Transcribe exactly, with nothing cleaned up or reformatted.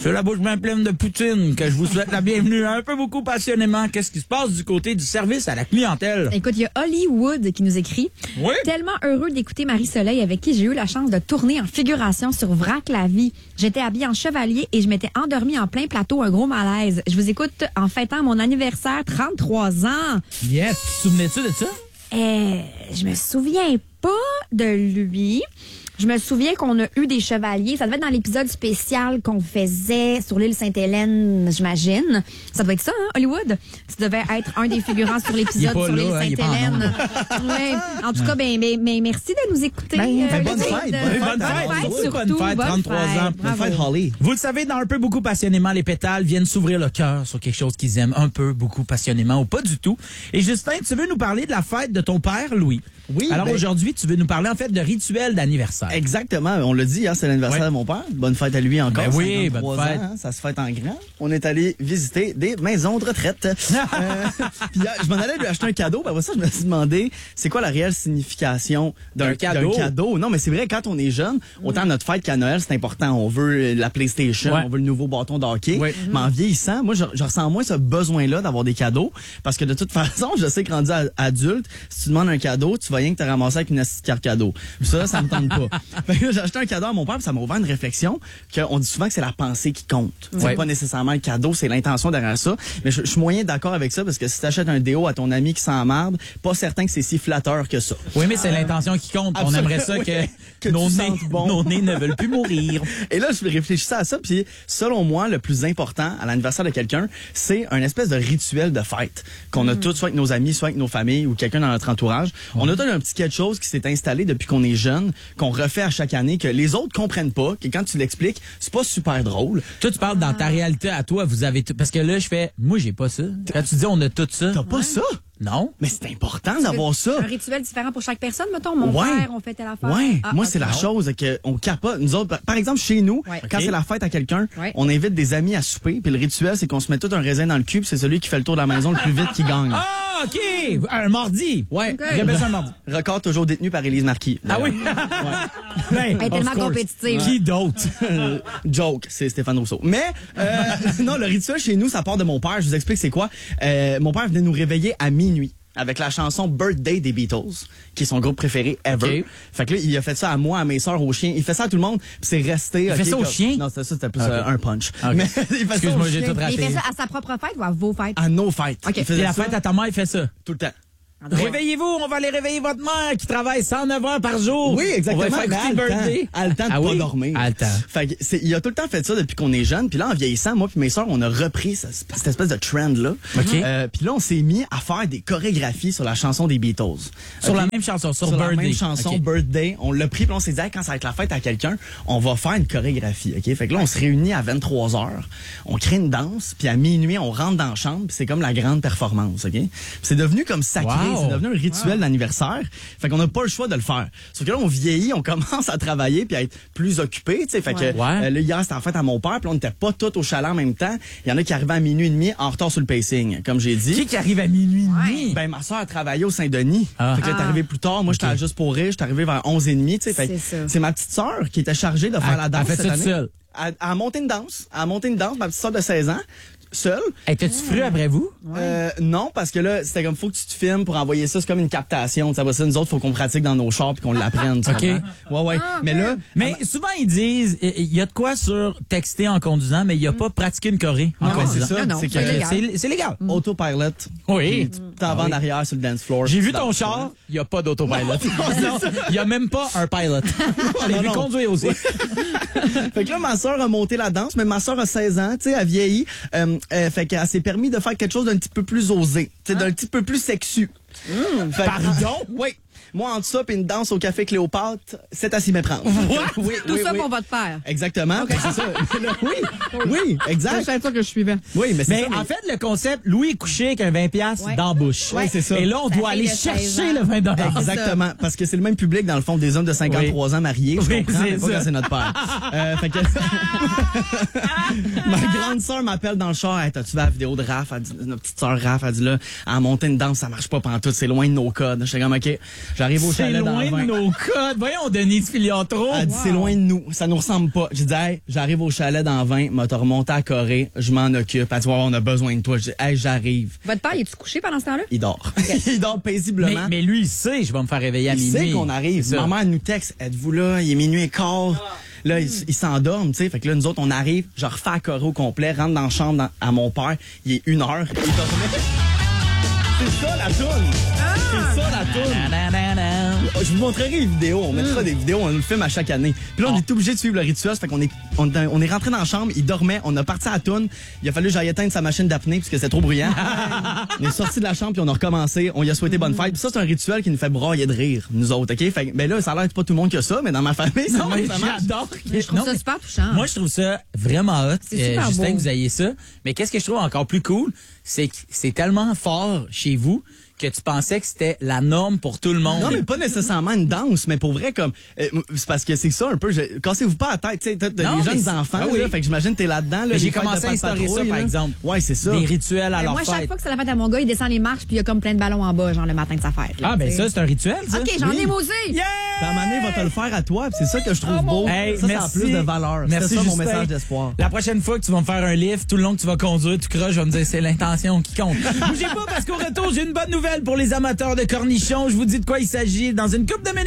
C'est la bouche bien pleine de poutine que je vous souhaite la bienvenue un peu beaucoup passionnément. Qu'est-ce qui se passe du côté du service à la clientèle? Écoute, il y a Hollywood qui nous écrit. Oui. Tellement heureux d'écouter Marie-Soleil avec qui j'ai eu la chance de tourner en figuration sur Vrac la vie. J'étais habillée en chevalier et je m'étais endormie en plein plateau, un gros malaise. Je vous écoute en fêtant mon anniversaire, trente-trois ans. Yes, tu te souvenais-tu de ça? Euh, je me souviens pas de lui. Je me souviens qu'on a eu des chevaliers. Ça devait être dans l'épisode spécial qu'on faisait sur l'île Sainte-Hélène, j'imagine. Ça devait être ça, hein, Hollywood? Ça devait être un des figurants sur l'épisode sur l'île hein, Sainte-Hélène. Ouais. En tout cas, ben, ben, ben, merci de nous écouter. Ben, euh, bonne le fête, guide. bonne Bonne fête, fête, bonne surtout. fête, trente-trois ans. Bonne fête, Holly. Vous le savez, dans Un peu beaucoup passionnément, les pétales viennent s'ouvrir le cœur sur quelque chose qu'ils aiment un peu beaucoup passionnément ou pas du tout. Et Justin, tu veux nous parler de la fête de ton père, Louis? Oui. Alors ben, aujourd'hui, tu veux nous parler en fait de rituels d'anniversaire. Exactement. On l'a dit, hein, c'est l'anniversaire Ouais. de mon père. Bonne fête à lui encore. Ben oui, cinquante-trois bonne fête. ans, hein, ça se fête en grand. On est allé visiter des maisons de retraite. euh, puis euh, je m'en allais lui acheter un cadeau. Ben, après ça, je me suis demandé, c'est quoi la réelle signification d'un D'un cadeau? d'un cadeau? Non, mais c'est vrai, quand on est jeune, autant à notre fête qu'à Noël, c'est important. On veut la PlayStation, Ouais. on veut le nouveau bâton de hockey. Ouais. Mais en vieillissant, moi, je, je ressens moins ce besoin-là d'avoir des cadeaux. Parce que de toute façon, je sais que rendu à- adulte, si tu demandes un cadeau, tu vas rien que te ramasser avec une petite carte cadeau. Ça, ça me tente pas. Fait que là, j'ai acheté un cadeau à mon père, puis ça m'a ouvert une réflexion qu'on dit souvent que c'est la pensée qui compte. Ouais. C'est pas nécessairement le cadeau, c'est l'intention derrière ça. Mais je, je suis moyen d'accord avec ça parce que si tu achètes un déo à ton ami qui s'emmarde, pas certain que c'est si flatteur que ça. Oui, mais c'est l'intention qui compte. On Absolument, aimerait ça oui. que, Que nos, tu nez, sentes bon. nos nez ne veulent plus mourir. Et là, je réfléchissais à ça, puis selon moi, le plus important à l'anniversaire de quelqu'un, c'est un espèce de rituel de fête qu'on a tous, soit avec nos amis, soit avec nos familles ou quelqu'un dans notre entourage. On a tout un petit quelque chose qui s'est installé depuis qu'on est jeune, qu'on refait à chaque année, que les autres comprennent pas, que quand tu l'expliques, c'est pas super drôle. Toi, tu parles dans ta réalité à toi, vous avez tout. Parce que là, je fais, moi, j'ai pas ça. Quand tu dis on a tout ça. T'as pas ça? Non. Mais c'est important d'avoir ça. Un rituel différent pour chaque personne, mettons. Mon Ouais. père, on fait telle affaire. Ouais, Ah, moi ok. c'est la chose que on capote. Nous autres, par- par exemple chez nous, Ouais. quand Ok. c'est la fête à quelqu'un, Ouais. on invite des amis à souper. Puis le rituel, c'est qu'on se met tout un raisin dans le cul. Puis c'est celui qui fait le tour de la maison le plus vite qui gagne. Ah, OK! Un mardi. Ouais. Ok. J'appelle ça un mardi. Record toujours détenu par Élise Marquis. Ah oui? Ben, Elle est tellement of course. compétitive. Qui d'autre? Euh, Joke, c'est Stéphane Rousseau. Mais euh, non, le rituel chez nous, ça part de mon père. Je vous explique c'est quoi. Euh, mon père venait nous réveiller à minuit avec la chanson Birthday des Beatles, qui est son groupe préféré ever. Ok. Fait que là, il a fait ça à moi, à mes sœurs, aux chiens. Il fait ça à tout le monde, puis c'est resté. Il fait ça aux comme- chiens? Non, c'était ça, c'était plus Ok. euh, un punch. Ok. Mais il fait ça Excuse-moi, aux j'ai chiens. tout Mais raté. il fait ça à sa propre fête ou à vos fêtes? À nos fêtes. Ok. Il Et faisait la ça fête à ta mère, il fait ça. tout le temps. Réveillez-vous, on va aller réveiller votre mère qui travaille cent neuf heures par jour. Oui, exactement. On va faire mais écouter elle a le Birthday. temps. Elle a le temps de Ah pas oui? dormir. Elle a le temps. Fait que c'est, il a tout le temps fait ça depuis qu'on est jeune. Puis là, en vieillissant, moi puis mes sœurs, on a repris ce- cette espèce de trend-là. OK. Euh, puis là, on s'est mis à faire des chorégraphies sur la chanson des Beatles. Sur OK? la même chanson, sur, Sur la Birthday. même chanson, OK. Birthday. On l'a pris, puis on s'est dit, hey, quand ça va être la fête à quelqu'un, on va faire une chorégraphie. OK? Fait que là, on se réunit à vingt-trois heures. On crée une danse, puis à minuit, on rentre dans la chambre, puis c'est comme la grande performance. OK? Puis c'est devenu comme sacré. Wow. C'est devenu un rituel d'anniversaire. Fait qu'on n'a pas le choix de le faire. Sauf que là, on vieillit, on commence à travailler puis à être plus occupé, tu sais. Fait Ouais. que Ouais. euh, là, hier, c'était en fait à mon père, puis là, on n'était pas tous au chalet en même temps. Il y en a qui arrivaient à minuit et demi en retard sur le pacing, comme j'ai dit. Qui qui arrive à minuit et demi? Ben, ma soeur a travaillé au Saint-Denis. Ah. Fait que là, elle est Ah. arrivée plus tard. Moi, j'étais à Juste pour rire. J'étais arrivé vers onze et demi, tu sais. Fait que C'est ça. c'est ma petite sœur qui était chargée de faire Elle- la danse elle fait cette ça année. seule. Elle, elle a monté une danse. Elle a monté une danse, ma petite sœur de seize ans, seule. Étais-tu fru après vous? Euh, non, parce que là, c'était comme, faut que tu te filmes pour envoyer ça. C'est comme une captation. Ça va ça, nous autres, faut qu'on pratique dans nos chars puis qu'on l'apprenne. tu OK. comprends? Ouais, ouais. Ah, mais ok. là, Mais souvent, ils disent, il y a de quoi sur texter en conduisant, mais il n'y a pas pratiqué une choré en non, mais conduisant. c'est ça. Non, non, c'est c'est que légal. C'est c'est légal. autopilot. Oui. Tu t'en vas en arrière sur le dance floor. J'ai vu Dans- ton char, il n'y a pas d'autopilot. Il n'y a même pas un pilot. J'ai non, vu non. conduire aussi. Fait que là, ma sœur a monté la danse, mais ma sœur a seize ans, tu sais, elle vieillit. Euh, euh, fait qu'elle s'est permis de faire quelque chose d'un petit peu plus osé, tu sais, d'un petit peu plus sexu. Fait que- Pardon? Oui. Moi, entre ça et une danse au café Cléopâtre, c'est à s'y méprendre. Oui, Tout oui, ça oui. pour votre père. Exactement. C'est ça. Là, oui, oui, exact. C'est ça que je suivais. Oui, mais c'est Mais ça. en fait, le concept, Louis est couché avec un vingt piastres Ouais. dans la bouche. Ouais, c'est ça. Et là, on Ça doit fait aller le seize chercher ans. le vingt dollars. Exactement, parce que c'est le même public dans le fond des hommes de cinquante-trois ans mariés, je Oui, comprends, c'est mais pas ça. quand c'est notre père. Euh, fait que ma grande sœur m'appelle dans le char, hey, t'as-tu vu la vidéo de Raph? Elle dit, notre petite sœur Raph, elle dit là, à monter une danse, ça marche pas pantoute, c'est loin de nos codes. J'étais comme ok, J'arrive au C'est chalet dans loin vingt. de nos codes. Voyons, Denise Filiatro. Elle dit, c'est loin de nous. Ça nous ressemble pas. J'ai dit, hey, j'arrive au chalet dans vingt, m'a remonté à Corée, je m'en occupe. Elle dit, ouais, on a besoin de toi. Je dis, hey, j'arrive. Votre père, est-tu couché pendant ce temps-là? Il dort. Il dort paisiblement. Mais, mais lui, il sait, je vais me faire réveiller à il minuit. sait qu'on arrive. C'est ça. Maman, elle nous texte, êtes-vous là? Il est minuit et quart. Là, ils il s'endorment, tu sais. Fait que là, nous autres, on arrive, je refais la Corée au complet, rentre dans la chambre dans- à mon père. Il est une heure. Il dormait. C'est ça, la toune! C'est ça, la toune! Na-na-na-na. Je vous montrerai les vidéos. On mettra des vidéos, on le filme à chaque année. Puis là, on est obligé de suivre le rituel. Ça fait qu'on est, on, on est rentré dans la chambre, il dormait, on a parti à la toune. Il a fallu que j'aille éteindre sa machine d'apnée parce que c'était trop bruyant. On est sorti de la chambre puis on a recommencé. On lui a souhaité bonne fête. Puis ça, c'est un rituel qui nous fait brailler de rire, nous autres, OK? Fait que, ben là, ça a l'air que c'est pas tout le monde qui a ça, mais dans ma famille, c'est Non, le même mais que ça marche. j'adore. Je trouve Non, ça mais- super touchant. Moi, je trouve ça vraiment hot. C'est super Justin, beau. que vous ayez ça. Mais qu'est-ce que je trouve encore plus cool, c'est que c'est tellement fort chez vous que tu pensais que c'était la norme pour tout le monde. Non, mais pas nécessairement une danse, mais pour vrai, comme, euh, c'est parce que c'est ça un peu, je- cassez-vous pas la tête, tu sais, t'as t'as Non, des mais jeunes c'est- enfants, ah oui. là, fait que j'imagine que t'es là-dedans, là. Mais les j'ai fêtes commencé de à Pat instaurer ça, Patrouille, par là. exemple. Ouais, c'est ça. Des rituels à Ben, leur moi, chaque fête. fois que c'est la fête à mon gars, il descend les marches puis il y a comme plein de ballons en bas, genre le matin de sa fête. là, Ah, ben tu sais. ça, c'est un rituel, ça. OK, j'en Oui. ai moi aussi. Yeah! Ta maman va te le faire à toi, pis c'est ça que je trouve beau. Hey, ça, ça a merci. plus de valeur. Merci, C'est ça mon Justin. message d'espoir. La prochaine fois que tu vas me faire un livre, tout le long que tu vas conduire, tu croches, je vais me dire c'est l'intention qui compte. Bougez pas parce qu'au retour, j'ai une bonne nouvelle pour les amateurs de cornichons. Je vous dis de quoi il s'agit dans une couple de minutes.